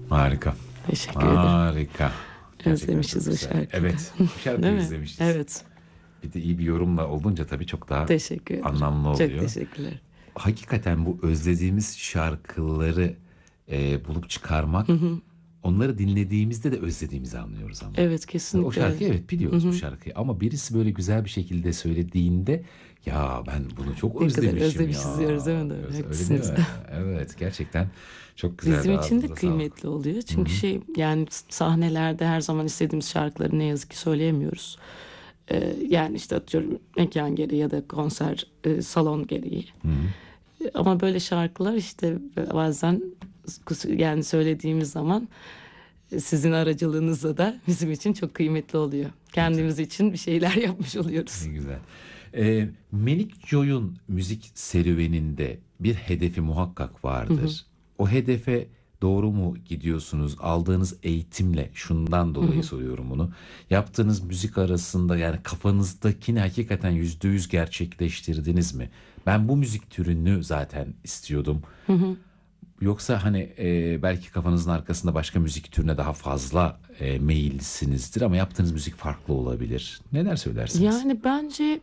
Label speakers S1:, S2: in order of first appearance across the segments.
S1: Harika.
S2: Teşekkür ederim.
S1: Harika. Gerçekten çok
S2: Özlemişiz bu
S1: güzel.
S2: şarkıyı.
S1: Evet, bu şarkıyı
S2: Değil mi?
S1: özlemişiz.
S2: Evet.
S1: Bir de iyi bir yorumla olunca tabii çok daha
S2: Teşekkür ederim.
S1: anlamlı
S2: Çok
S1: oluyor.
S2: teşekkürler.
S1: Hakikaten bu özlediğimiz şarkıları bulup çıkarmak, onları dinlediğimizde de özlediğimizi anlıyoruz ama.
S2: Evet,
S1: O
S2: kesinlikle.
S1: şarkıyı evet biliyoruz bu şarkıyı ama birisi böyle güzel bir şekilde söylediğinde ya ben bunu çok
S2: Ne kadar
S1: özlemişim
S2: özlemişiz diyoruz, değil mi?
S1: diyoruz. Öyle değil
S2: Haklısınız.
S1: mi? Evet, gerçekten çok güzel.
S2: Bizim için de
S1: Ağzınıza sağlık.
S2: kıymetli oluyor. Çünkü yani sahnelerde her zaman istediğimiz şarkıları ne yazık ki söyleyemiyoruz. Yani işte atıyorum mekan gereği ya da konser salon gereği. Ama böyle şarkılar işte bazen yani söylediğimiz zaman sizin aracılığınızla da bizim için çok kıymetli oluyor. Kendimiz için bir şeyler yapmış oluyoruz.
S1: Ne güzel. Melik Joy'un müzik serüveninde bir hedefi muhakkak vardır. O hedefe doğru mu gidiyorsunuz? Aldığınız eğitimle şundan dolayı soruyorum bunu. Yaptığınız müzik arasında yani kafanızdakini hakikaten %100 gerçekleştirdiniz mi? Ben bu müzik türünü zaten istiyordum. Yoksa hani belki kafanızın arkasında başka müzik türüne daha fazla meyillisinizdir ama yaptığınız müzik farklı olabilir. Neler söylersiniz?
S2: Yani bence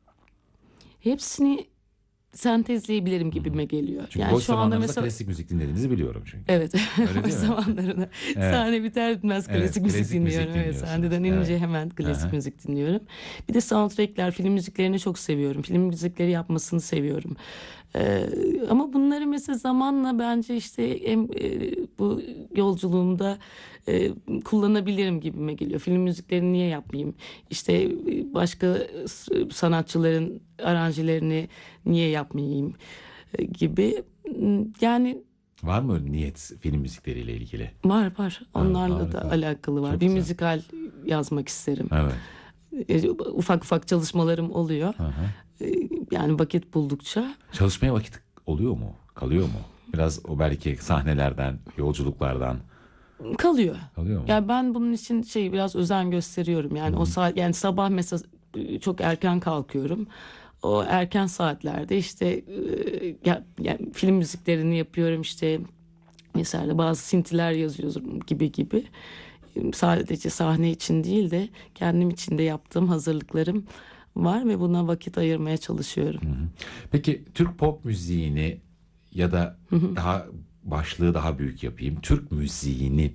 S2: hepsini sentezleyebilirim gibime geliyor.
S1: Çünkü
S2: Yani
S1: boş
S2: şu anda
S1: zamanlarınızda
S2: mesela
S1: klasik müzik dinlediğinizi biliyorum çünkü.
S2: evet,
S1: Öyle
S2: o
S1: değil mi?
S2: zamanlarında sahne biter bitmez
S1: Evet,
S2: klasik müzik
S1: klasik müzik
S2: dinliyorum. Evet,
S1: dinliyorsunuz.
S2: sahneden inince
S1: Evet.
S2: hemen klasik
S1: Aha.
S2: müzik dinliyorum. Bir de soundtrackler, film müziklerini çok seviyorum. Film müzikleri yapmasını seviyorum. Ama bunları mesela zamanla bence işte bu yolculuğumda kullanabilirim gibime geliyor. Film müziklerini niye yapmayayım? İşte başka sanatçıların aranjelerini niye yapmayayım gibi. Yani
S1: Var mı öyle niyet film müzikleriyle ilgili?
S2: var. Onlarla da
S1: harika.
S2: alakalı var.
S1: Çok
S2: Bir
S1: güzel.
S2: müzikal yazmak isterim.
S1: Evet.
S2: Ufak ufak çalışmalarım oluyor.
S1: Aha.
S2: Yani vakit buldukça
S1: Çalışmaya vakit oluyor mu? Kalıyor mu? Biraz o belki sahnelerden, yolculuklardan
S2: kalıyor.
S1: kalıyor mu?
S2: Yani ben bunun için biraz özen gösteriyorum. Yani o saat, yani sabah mesela çok erken kalkıyorum. O erken saatlerde işte yani film müziklerini yapıyorum, işte mesela bazı sintiler yazıyorum gibi. Sadece sahne için değil de kendim için de yaptığım hazırlıklarım var ve buna vakit ayırmaya çalışıyorum.
S1: Peki Türk pop müziğini ya da daha başlığı daha büyük yapayım. Türk müziğini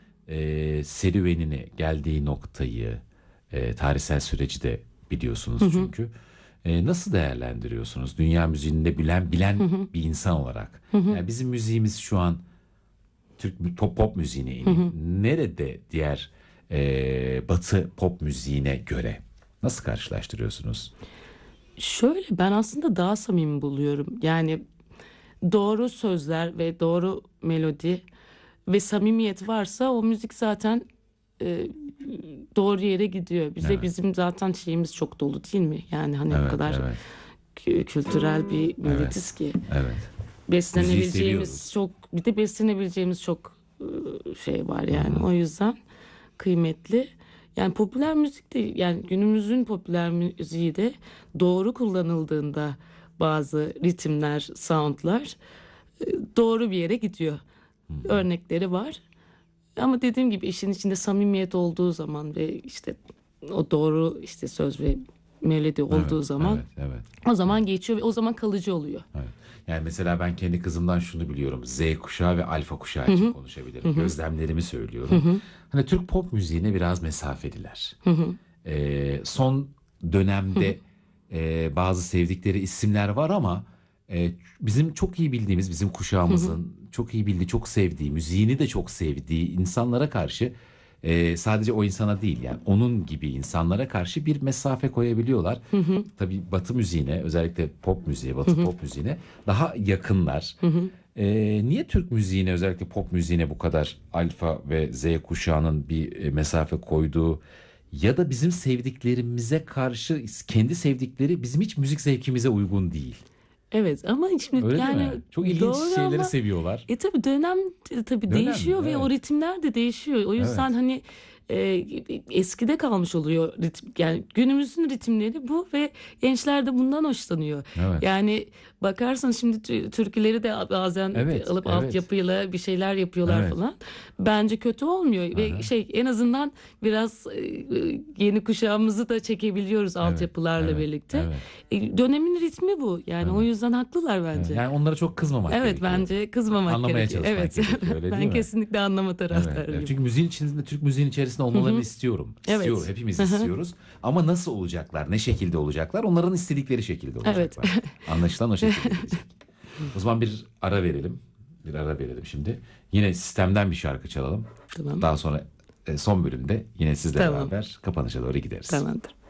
S1: serüvenini geldiği noktayı tarihsel süreci de biliyorsunuz çünkü. Nasıl değerlendiriyorsunuz? Dünya müziğini de bilen bir insan olarak. Yani bizim müziğimiz şu an Türk pop müziğine ineyim. Nerede diğer Batı pop müziğine göre? Nasıl karşılaştırıyorsunuz?
S2: Şöyle, ben aslında daha samimi buluyorum. Yani doğru sözler ve doğru melodi ve samimiyet varsa o müzik zaten e, doğru yere gidiyor.
S1: Evet.
S2: Bizim zaten şeyimiz çok dolu değil mi? Yani hani o
S1: Evet,
S2: kadar
S1: evet,
S2: kültürel bir milletiz ki
S1: evet.
S2: beslenebileceğimiz
S1: seviyoruz.
S2: bir de beslenebileceğimiz çok şey var yani. O yüzden kıymetli. Yani popüler müzik de, yani günümüzün popüler müziği de doğru kullanıldığında bazı ritimler, soundlar doğru bir yere gidiyor. Örnekleri var. Ama dediğim gibi işin içinde samimiyet olduğu zaman ve işte o doğru işte söz ve melodi olduğu
S1: Evet,
S2: zaman
S1: evet.
S2: o zaman geçiyor ve o zaman kalıcı oluyor.
S1: Evet. Yani mesela ben kendi kızımdan şunu biliyorum. Z kuşağı ve alfa kuşağı için konuşabilirim. Gözlemlerimi söylüyorum. Hani Türk pop müziğine biraz mesafeliler. Son dönemde bazı sevdikleri isimler var ama bizim çok iyi bildiğimiz, bizim kuşağımızın çok iyi bildiği, çok sevdiği, müziğini de çok sevdiği insanlara karşı sadece o insana değil yani onun gibi insanlara karşı bir mesafe koyabiliyorlar. Tabii Batı müziğine, özellikle pop müziğe, Batı pop müziğine daha yakınlar. Niye Türk müziğine, özellikle pop müziğine bu kadar alfa ve Z kuşağının bir mesafe koyduğu ya da bizim sevdiklerimize karşı kendi sevdikleri bizim hiç müzik zevkimize uygun değil.
S2: Evet, ama şimdi
S1: Öyle değil
S2: yani
S1: mi? Çok ilginç
S2: doğru
S1: şeyleri
S2: ama
S1: seviyorlar.
S2: tabii dönem tabii
S1: Dönem,
S2: değişiyor ve o
S1: evet.
S2: ritimler de değişiyor. O yüzden
S1: Evet.
S2: hani eskide kalmış oluyor ritim. Yani günümüzün ritimleri bu ve gençler de bundan hoşlanıyor.
S1: Evet.
S2: Yani bakarsan şimdi türküleri de bazen
S1: Evet,
S2: alıp
S1: evet.
S2: altyapıyla bir şeyler yapıyorlar
S1: Evet.
S2: falan. Bence kötü olmuyor ve en azından biraz yeni kuşağımızı da çekebiliyoruz altyapılarla
S1: evet,
S2: birlikte.
S1: evet.
S2: Dönemin ritmi bu. Yani o yüzden haklılar bence.
S1: Yani onlara çok kızmamak
S2: Evet,
S1: gerekiyor.
S2: bence kızmamak
S1: Anlamaya
S2: gerekiyor.
S1: çalışmak
S2: Evet.
S1: gerekiyor, öyle değil
S2: Ben
S1: mi?
S2: kesinlikle anlama
S1: Evet,
S2: taraftarıyım.
S1: evet. Çünkü müziğin içerisinde, Türk müziğin içerisinde olmalarını istiyorum.
S2: Evet.
S1: İstiyorum, hepimiz istiyoruz. Ama nasıl olacaklar, ne şekilde olacaklar? Onların istedikleri şekilde
S2: Evet.
S1: olacaklar. Anlaşılan o şekilde gidecek. O zaman bir ara verelim. Bir ara verelim şimdi. Yine sistemden bir şarkı çalalım.
S2: Tamam.
S1: Daha sonra son bölümde yine sizle
S2: Tamam.
S1: beraber kapanışa doğru gideriz.
S2: Tamamdır.